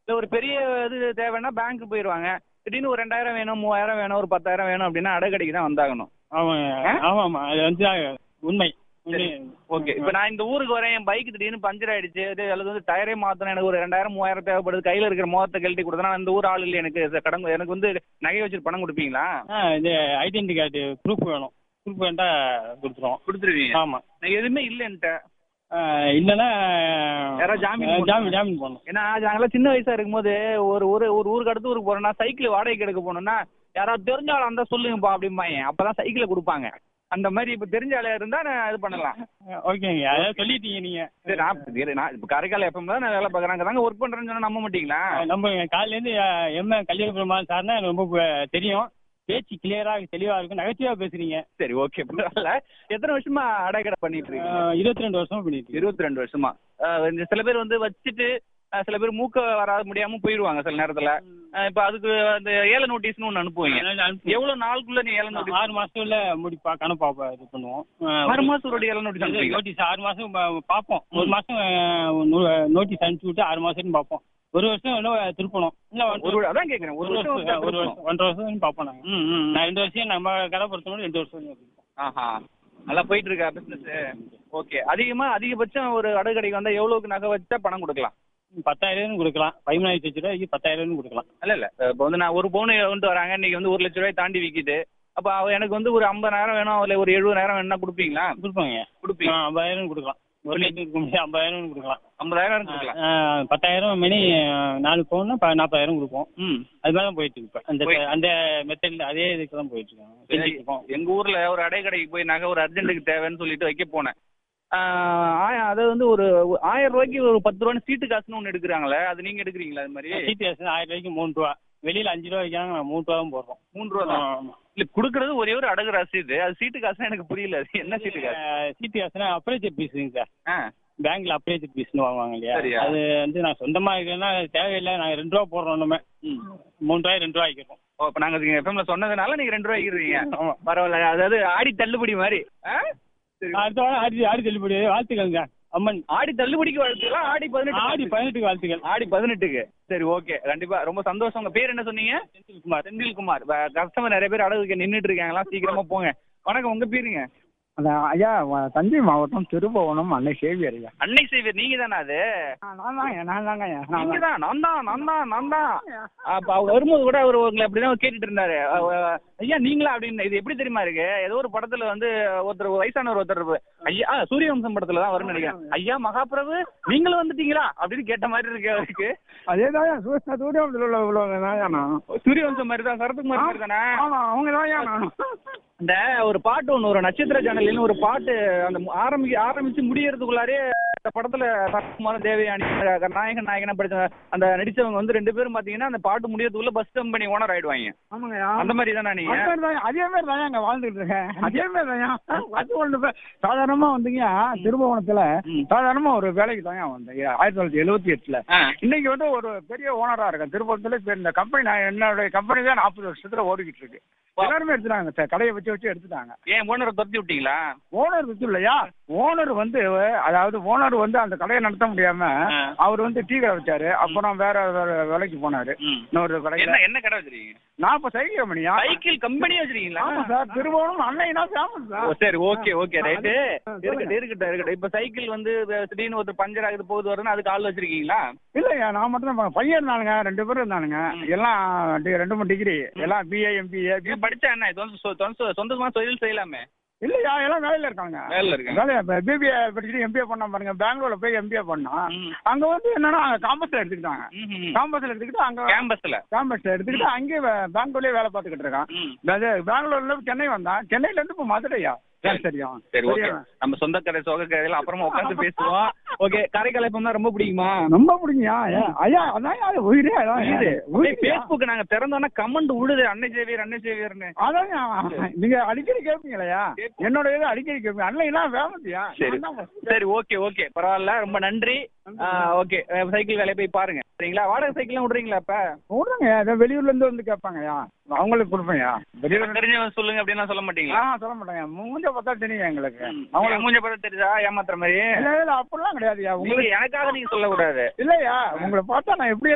இல்ல ஒரு பெரிய இது தேவைன்னா பேங்க் போயிருவாங்க. திடீர்னு ஒரு 2000 வேணும், 3000 வேணும், ஒரு 10,000 வேணும் அப்படின்னா அடக்கடைக்கு தான் வந்தாகணும். ஆமாங்க, ஆமாமா, அது வந்து உண்மை. ஓகே, இப்ப நான் இந்த ஊருக்கு வரேன், என் பைக் திடீர்னு பஞ்சர் ஆயிடுச்சு, அல்லது வந்து டயரே மாத்தணும், எனக்கு ஒரு 2000 3000 தேவைப்படுது, கையில இருக்கிற மோகத்தை கழட்டி கொடுத்தா இந்த ஊர் ஆள் இல்லை, எனக்கு கடன், எனக்கு வந்து நகை வச்சுட்டு பணம் கொடுப்பீங்களா? இது ஐடென்டி கார்டு ப்ரூஃப் வேணும். ப்ரூஃப் வேண்டா கொடுத்துருவீங்க. ஆமா, நான் எதுவுமே இல்லைன்ட்ட இல்லைன்னா யாராவது ஜாமீன் போடணும். ஏன்னா நாங்களாம் சின்ன வயசா இருக்கும்போது ஒரு ஊருக்கு அடுத்து ஊருக்கு போறோம்னா சைக்கிள் வாடகைக்கு எடுக்க போனோம்னா யாராவது தெரிஞ்ச ஆளா இருந்தா சொல்லுங்கப்பா அப்படிம்பாங்க. அப்பதான் சைக்கிளை கொடுப்பாங்க. அந்த மாதிரி இப்ப தெரிஞ்ச ஆளா இருந்தா நான் இது பண்ணலாம். ஓகேங்க, அதாவது சொல்லிட்டீங்க நீங்க. சரி, நான் இப்ப காரைக்கால் எப்பவும் தான் நான் வேலை பார்க்கறாங்க தாங்க ஒர்க் பண்றேன்னு சொன்னா நம்ப மாட்டீங்களா? நம்ம காலையில இருந்து கல்யாண சார்னா எனக்கு ரொம்ப தெரியும். பேச்சு கிளியரா தெளிவா இருக்கும், நகைச்சுவா பேசுறீங்க. சரி, ஓகே, பரவாயில்ல. எத்தனை வருஷமா அடைக்கடை பண்ணிட்டு இருக்கீங்க? 22 வருஷமா பண்ணிட்டு. 22 வருஷமா. சில பேர் வந்து வச்சுட்டு சில பேர் மூக்க வராது முடியாம போயிருவாங்க சில நேரத்துல. இப்ப அதுக்கு அந்த ஏல நோட்டீஸ்னு ஒண்ணு அனுப்புவீங்க. எவ்வளவு நாளுக்குள்ள நீ ஏல நோட்டீஸ்? 6 மாசத்துல முடிப்பா கணப்பாப்பா இது பண்ணுவோம். 6 மாசம் ஒரு ஏல நோட்டீஸ் அனுப்புவீங்க? நோட்டீஸ் 6 மாசம் பார்ப்போம். 1 மாசம் நோட்டீஸ் அனுப்பிச்சு விட்டு 6 மாசம் பார்ப்போம். 1 வருஷம் திருப்பணும். அதான் கேக்குறேன், 1 வருஷம் 1.5 வருஷம் பார்ப்போம் நாங்க. நான் 2 வருஷம் நம்ம கடை பொறுத்தவரை 2 வருஷம். ஆஹா, நல்லா போயிட்டு இருக்கா பிசினஸ்? ஓகே. அதிகபட்சம் ஒரு அடகடைக்கு வந்தா எவ்வளவுக்கு நகை வச்சா பணம் கொடுக்கலாம்? 10,000 கொடுக்கலாம். 15 லட்ச ரூபாய்க்கு 10,000 கொடுக்கலாம். இல்ல இப்ப வந்து நான் ஒரு பவுன் கொண்டு வராங்க, இன்னைக்கு வந்து 1 லட்ச ரூபாய் தாண்டி விக்குது. அப்ப எனக்கு வந்து ஒரு 50,000 வேணும், அதுல ஒரு 70,000 வேணும்னா கொடுப்பீங்களா? கொடுப்பீங்க. 50,000 கொடுக்கலாம். 1 லட்சம் 50,000 கொடுக்கலாம். 50,000 கொடுக்கலாம். 10,000 மணி 4 பவுன்னா 40,000 கொடுப்போம். அது மாதிரி தான் போயிட்டு இருக்கு. அந்த மெத்தட்ல அதே இதுக்கு தான் போயிட்டு இருக்கோம். எங்க ஊர்ல ஒரு அடைக்கடைக்கு போய் நகை ஒரு அர்ஜென்ட்டுக்கு தேவைன்னு சொல்லிட்டு வைக்க போனேன். அது வந்து ஒரு 1000 ரூபாய்க்கு ஒரு 10 ரூபான்னு சீட்டு காசுன்னு ஒண்ணு எடுக்கிறாங்களே, அது நீங்க எடுக்கிறீங்களா? அது மாதிரி சீட்டு காசு 1000 ரூபாய்க்கு 3 ரூபா, வெளியில 5 ரூபா வைக்கிறாங்க, 3 ரூபா தான் போடுறோம். 3 ரூபா தான் இல்ல கொடுக்கறது, ஒரே ஒரு அடகு ரசீது. அது சீட்டு காசுனா எனக்கு புரியல, அது என்ன சீட்டு காசு? சீட்டு காசுனா அப்ரேச்சர் பீஸுங்க சார். பேங்க்ல அப்ரேச்சர் பீஸ்னு வாங்குவாங்க இல்லையா, அது வந்து நான் சொந்தமா இருக்கிறேன்னா தேவையில்லை, நாங்க 2 ரூபா போடுறோம். நம்ம 3 ரூபாய் 2 ரூபா வைக்கிறோம். இப்ப நாங்க எஃப்எம்ல சொன்னதுனால நீங்க 2 ரூபாய் வைக்கிறீங்க. பரவாயில்ல, அதாவது ஆடி தள்ளுபடி மாதிரி. அடுத்த வாரம் ஆடி தள்ளுபடி வாழ்த்துக்கள்ங்க. அம்மன் ஆடி தள்ளுபடிக்கு வாழ்த்துக்கலாம். ஆடி 18க்கு வாழ்த்துக்கள். ஆடி 18க்கு. சரி, ஓகே, கண்டிப்பா ரொம்ப சந்தோஷம். உங்க பேர் என்ன சொன்னீங்க? செந்தில்குமார். கஸ்டமர் நிறைய பேர் அடகுக்கு நின்றுட்டு இருக்காங்களா, சீக்கிரமா போங்க. வணக்கம், உங்க பேருங்க? ஐயா, தஞ்சை மாவட்டம் திருபுவனம் அன்னை சேவியர். ஐயா, அன்னை சேவியர் நீங்க தானே? அது நான் தான். அப்ப அவங்க வரும்போது கூட அவர் உங்களை அப்படிதான் கேட்டுட்டு இருந்தாரு, ஐயா நீங்களா அப்படின்னு. இது எப்படி தெரியுமா இருக்கு, ஏதோ ஒரு படத்துல வந்து ஒருத்தர் வயசானவர் ஒருத்தர், ஐயா சூரியவம்சம் படத்துல தான் வரும்னு நினைக்கிறேன், ஐயா மகாபிரபு நீங்களும் வந்துட்டீங்களா அப்படின்னு கேட்ட மாதிரி இருக்கு அவருக்கு. அதேதான் சூரியவம்சம் மாதிரி தான், சரத்குமார் மாதிரி தானே அவங்க தான். இந்த ஒரு பாட்டு ஒண்ணு, ஒரு நட்சத்திர ஜன்னல்னு ஒரு பாட்டு, அந்த ஆரம்பிச்சு முடியறதுக்குள்ளாரே அந்த படத்துல சரத்குமார் தேவயானி நாயகனா படிச்ச அந்த நடிச்சவங்க வந்து 2 பேரும் பாத்தீங்கன்னா அந்த பாட்டு முடியறதுக்குள்ள பஸ் கம்பெனி ஓனர் ஆயிடுவாங்க. அந்த மாதிரி தானே நீங்க? அதே மாதிரி தான் அங்க வாழ்ந்துட்டு இருக்கேன். அதே மாதிரி தான். அது ஒண்ணு சாதாரணமா வந்தீங்க திருபுவனத்துல, சாதாரணமா ஒரு வேலைக்கு தான் வந்தேன் 1978ல. இன்னைக்கு வந்து ஒரு பெரிய ஓனரா இருக்கேன் திருபுவனத்துல. இந்த கம்பெனி, என்னுடைய கம்பெனி தான் 40 வருஷத்துல ஓடிக்கிட்டு இருக்கு. எல்லாருமே எடுத்துட்டாங்க சார், கடையை வச்சு எடுத்துட்டாங்க. ஏன் ஓனரை துரத்தி விட்டீங்களா? ஓனர் வச்சு இல்லையா, ஓனர் வந்து, அதாவது ஓனர் வந்து அந்த கடையை நடத்த முடியாம அவர் வந்து டீ கடை வச்சாரு. அப்புறம் வேற வேலைக்கு போனாரு இன்னொரு கடை. என்ன கடை வச்சிருக்கீங்க? நான் இப்ப சைக்கிள் கம்பெனியா? சைக்கிள் கம்பெனி வச்சிருக்கீங்களா? ஆமா சார், திருவோணம் அன்னைனா ஃபேமஸ் சார். சரி, ஓகே ரைட்டு. இருக்கட்டும். இப்ப சைக்கிள் வந்து திடீர்னு ஒரு பஞ்சர் ஆகுது போகுது வருதுன்னு அதுக்கு ஆள் வச்சிருக்கீங்களா? இல்லையா, நான் மட்டும் தான். பையன் இருந்தானுங்க, 2 பேரும் இருந்தானுங்க. எல்லாம் 2 டிகிரி, எல்லாம் பிஏ எம்பிஏ படிச்சா என்ன, சொந்தமா தொழில் செய்யலாமே? இல்லையா, எல்லாம் வேலையில இருக்காங்க. பிபிஏ படிச்சுட்டு எம்பிஏ பண்ணா பாருங்க, பெங்களூர்ல போய் எம்பிஏ பண்ணா. அங்க வந்து என்னன்னா காம்பஸ்ல எடுத்துக்கிட்டாங்க. காம்பஸ்ல எடுத்துக்கிட்டு அங்க கேம்பஸ்ல எடுத்துக்கிட்டு அங்கேயே பெங்களூர்லயே வேலை பார்த்துக்கிட்டு இருக்கான். பெங்களூர்ல சென்னை வந்தான். சென்னையில இருந்து இப்ப மதுரையா. சரி, ஓகே. நம்ம சொந்த கதை சோக கதையில அப்புறமா உட்காந்து பேசுவோம். ஓகே, காரைக்கால் எப்பமா ரொம்ப பிடிக்குமா? ரொம்ப பிடிக்குமா ஐயா? அதான் உயிரே. Facebook நாங்க திறந்தோம்னா கமெண்ட் விடுது, அன்னை சேவியர்னு. அதான் நீங்க அடிக்கடி கேட்பீங்களா? என்னோட இது அடிக்கடி கேட்பீங்க. அன்னைனா வேமத்தியா? சரி, ஓகே, பரவாயில்ல, ரொம்ப நன்றி. ஓகே, சைக்கிள் வேலையை போய் பாருங்க. சரிங்களா? வாடகை சைக்கிள்லாம் விடுறீங்களா? இப்ப விடுறேங்க, வெளியூர்ல இருந்து வந்து கேட்பாங்கய்யா, அவங்களுக்கு கொடுப்பேன்யா. வெளியூர் தெரிஞ்சவங்க சொல்லுங்க அப்படின்னா சொல்ல மாட்டீங்களா? சொல்ல மாட்டாங்க. மூஞ்ச பார்த்தா தெரியும் எங்களுக்கு. அவங்க மூஞ்ச பார்த்தா தெரியுதா ஏமாத்துற மாதிரி? இல்ல அப்படிலாம் கிடையாதுயா. உங்களுக்கு எனக்காக நீங்க சொல்லக்கூடாது. இல்லையா, உங்களை பார்த்தா நான் எப்படி